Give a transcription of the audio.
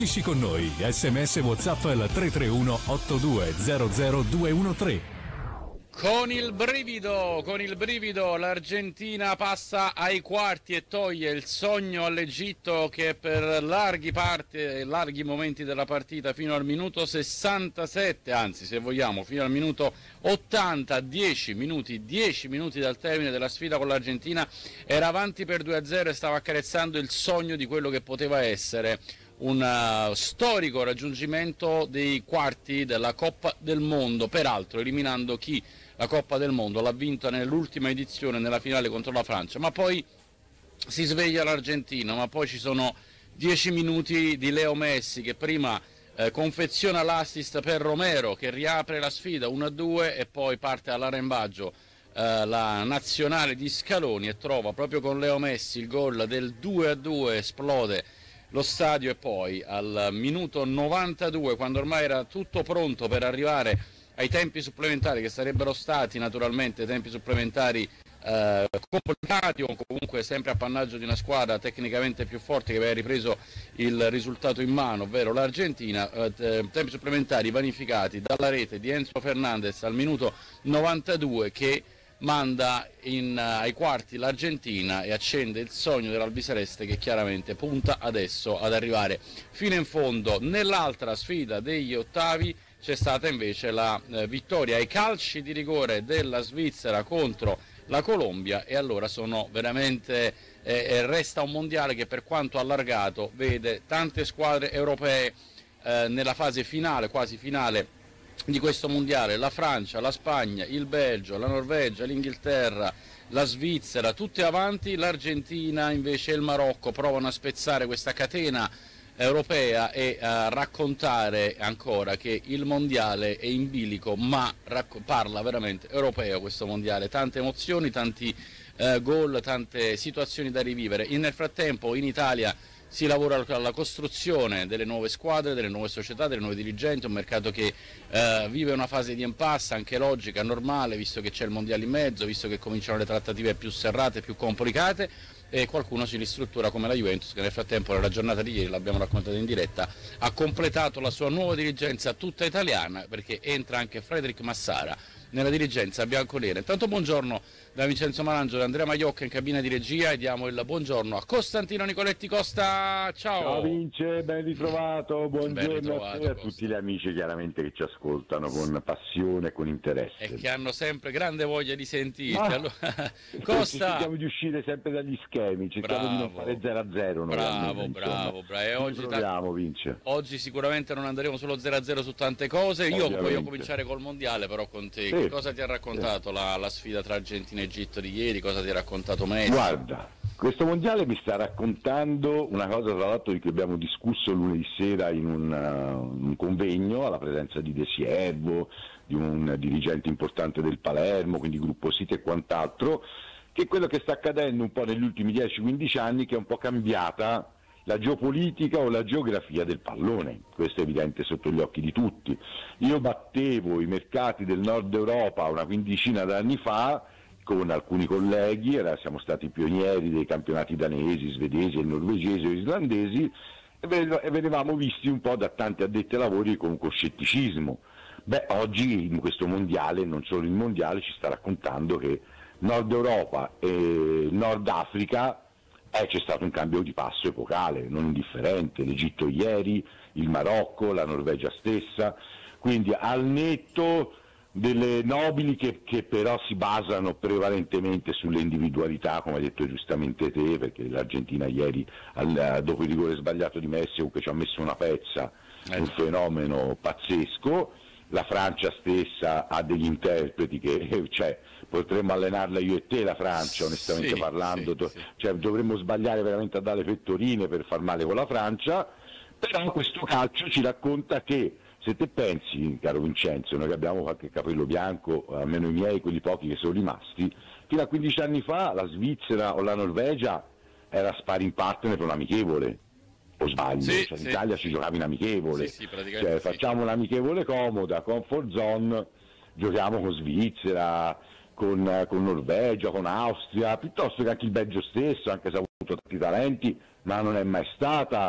con noi, SMS WhatsApp al 331 8200 213. Con il brivido l'Argentina passa ai quarti e toglie il sogno all'Egitto che per larghi momenti della partita fino al minuto 67, anzi se vogliamo fino al minuto 80, 10 minuti dal termine della sfida con l'Argentina era avanti per 2-0 e stava accarezzando il sogno di quello che poteva essere un storico raggiungimento dei quarti della Coppa del Mondo, peraltro eliminando chi la Coppa del Mondo l'ha vinta nell'ultima edizione nella finale contro la Francia, ma poi si sveglia l'Argentina, ma poi ci sono 10 minuti di Leo Messi che prima confeziona l'assist per Romero che riapre la sfida 1-2 e poi parte all'arrembaggio la nazionale di Scaloni e trova proprio con Leo Messi il gol del 2-2, esplode lo stadio e poi al minuto 92, quando ormai era tutto pronto per arrivare ai tempi supplementari, che sarebbero stati naturalmente tempi supplementari complicati o comunque sempre appannaggio di una squadra tecnicamente più forte che aveva ripreso il risultato in mano, ovvero l'Argentina, tempi supplementari vanificati dalla rete di Enzo Fernandez al minuto 92 che manda ai quarti l'Argentina e accende il sogno dell'albiceleste che chiaramente punta adesso ad arrivare fino in fondo. Nell'altra sfida degli ottavi c'è stata invece la vittoria ai calci di rigore della Svizzera contro la Colombia e allora sono veramente resta un mondiale che per quanto allargato vede tante squadre europee nella fase finale, quasi finale di questo mondiale, la Francia, la Spagna, il Belgio, la Norvegia, l'Inghilterra, la Svizzera, tutte avanti, l'Argentina invece e il Marocco provano a spezzare questa catena europea e a raccontare ancora che il mondiale è in bilico, ma parla veramente europeo questo mondiale, tante emozioni, tanti gol, tante situazioni da rivivere. Nel frattempo in Italia si lavora alla costruzione delle nuove squadre, delle nuove società, delle nuove dirigenti, un mercato che vive una fase di impasse anche logica, normale, visto che c'è il mondiale in mezzo, visto che cominciano le trattative più serrate, più complicate e qualcuno si ristruttura come la Juventus che nel frattempo nella giornata di ieri, l'abbiamo raccontato in diretta, ha completato la sua nuova dirigenza tutta italiana perché entra anche Frederic Massara nella dirigenza bianconera. Intanto buongiorno da Vincenzo Malangio, da Andrea Maiocca in cabina di regia e diamo il buongiorno a Costantino Nicoletti. Costa, ciao! Ciao Vince, ben ritrovato, buongiorno ritrovato, a te e a tutti gli amici chiaramente che ci ascoltano con passione e con interesse. E che hanno sempre grande voglia di sentirti. Allora, Costa! Cerchiamo di uscire sempre dagli schemi, cerchiamo di non fare 0-0. Bravo. E oggi proviamo, Vince. Oggi sicuramente non andremo solo 0-0 su tante cose. Io voglio cominciare col mondiale però con te. Sì. Che cosa ti ha raccontato la sfida tra Argentina e Egitto di ieri? Cosa ti ha raccontato Messi? Guarda, questo mondiale mi sta raccontando una cosa tra l'altro di cui abbiamo discusso lunedì sera in un convegno alla presenza di De Siervo, di un dirigente importante del Palermo, quindi Gruppo Site e quant'altro, che è quello che sta accadendo un po' negli ultimi 10-15 anni, che è un po' cambiata la geopolitica o la geografia del pallone. Questo è evidente sotto gli occhi di tutti. Io battevo i mercati del nord Europa una quindicina d'anni fa con alcuni colleghi, siamo stati pionieri dei campionati danesi, svedesi, norvegesi e islandesi e venivamo visti un po' da tanti addetti ai lavori con scetticismo. Oggi in questo mondiale, non solo il mondiale, ci sta raccontando che Nord Europa e Nord Africa c'è stato un cambio di passo epocale, non indifferente, l'Egitto ieri, il Marocco, la Norvegia stessa, quindi al netto delle nobili che però si basano prevalentemente sulle individualità, come hai detto giustamente te, perché l'Argentina ieri dopo il rigore sbagliato di Messi comunque ci ha messo una pezza, un fenomeno pazzesco. La Francia stessa ha degli interpreti che potremmo allenarla io e te la Francia, onestamente parlando, dovremmo sbagliare veramente a dare pettorine per far male con la Francia, però questo calcio ci racconta che, se te pensi, caro Vincenzo, noi che abbiamo qualche capello bianco, almeno i miei, quelli pochi che sono rimasti, fino a 15 anni fa la Svizzera o la Norvegia era sparring partner per un amichevole. O sbaglio, in Italia ci giocava in amichevole, facciamo un'amichevole comoda, comfort zone, giochiamo con Svizzera, con Norvegia, con Austria, piuttosto che anche il Belgio stesso, anche se ha avuto tanti talenti, ma non è mai stata